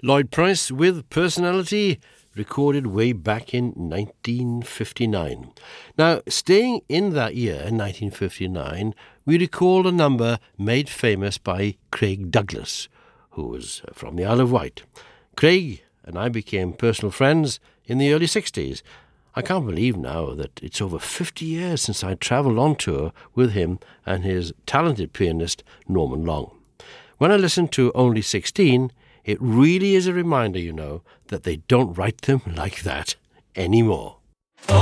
Lloyd Price with Personality, recorded way back in 1959. Now, staying in that year, 1959, we recall a number made famous by Craig Douglas, who was from the Isle of Wight. Craig and I became personal friends in the early 60s. I can't believe now that it's over 50 years since I travelled on tour with him and his talented pianist, Norman Long. When I listen to Only 16, it really is a reminder, that they don't write them like that anymore.